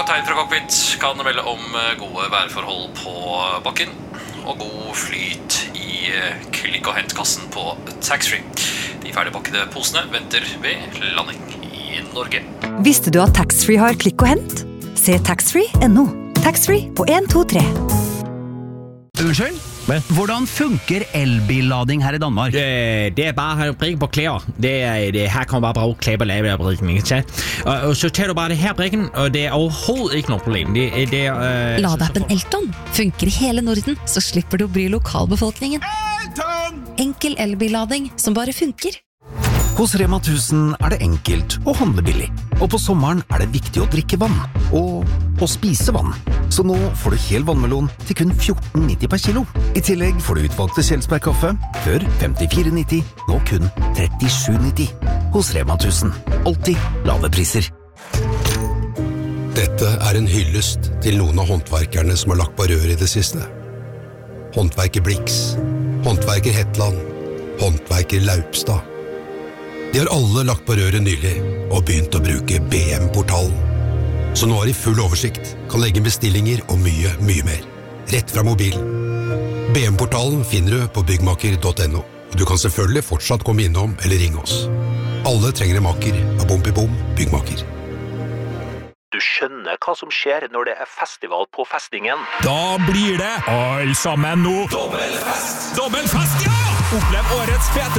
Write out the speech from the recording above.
kaptein fra cockpit kan melde om gode værforhold på bakken og god flyt i klikk- og hentkassen på taxfree. De ferdigpakkede posene venter ved landing i Norge. Visste du at taxfree har klikk og hent? Se taxfree.no. Taxfree på 1, 2, 3. Unnskyld? Hvordan funker elbillading her i Danmark? Det bare brikken på klær. Her kan man bare bruge klær på lavebrikken, ikke sant? Og så tager du bare det her brikken, og det overhovedet ikke noe problem. Ladeappen Elton funker i hele Norden, så slipper du å bry lokalbefolkningen. Enkel elbillading som bare funker. Hos Rema 1000 det enkelt å handle billig. Og på sommeren det viktig å drikke vann. Og å spise vann. Så nå får du hel vannmelon til kun 14,90 per kilo. I tillegg får du utvalgte Kjelsberg-kaffe, før 54,90, nå kun 37,90. Hos Rema 1000. Alltid lave priser. Dette en hyllest til noen av håndverkerne som har lagt på rør i det siste. Håndverker Blix, håndverker Hetland, håndverker Laupstad. De har alle lagt på røret nylig og begynt å bruke BM-portalen. Så nå har de full oversikt, kan legge bestillinger og mye, mye mer. Rett fra mobilen. BM-portalen finner du på byggmaker.no. Og du kan selvfølgelig fortsatt komme innom eller ringe oss. Alle trenger en maker av Bom Byggmaker. Du skjønner hva som skjer når det festival på festningen. Da blir det alle sammen nå. Dobbelfest, ja! Opplev årets fete